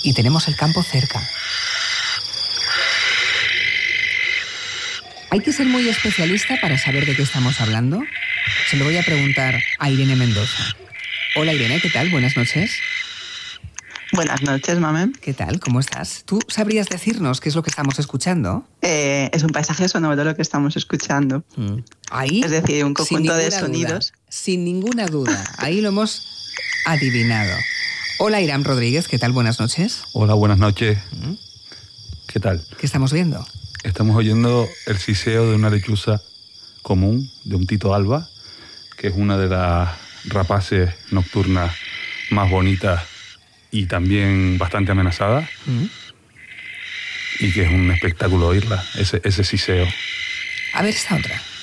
y tenemos el campo cerca. ¿Hay que ser muy especialista para saber de qué estamos hablando? Se lo voy a preguntar a Irene Mendoza. Hola Irene, ¿qué tal? Buenas noches. Buenas noches, Mamen. ¿Qué tal? ¿Cómo estás? ¿Tú sabrías decirnos qué es lo que estamos escuchando? Es un paisaje sonoro lo que estamos escuchando. Ahí, es decir, un conjunto de sonidos. Sin ninguna duda. Ahí lo hemos adivinado. Hola Iram Rodríguez, ¿qué tal? Buenas noches. Hola, buenas noches. ¿Qué tal? ¿Qué estamos viendo? Estamos oyendo el siseo de una lechuza común, de un tito alba, que es una de las rapaces nocturnas más bonitas y también bastante amenazada, y que es un espectáculo oírla, ese siseo. A ver esta otra.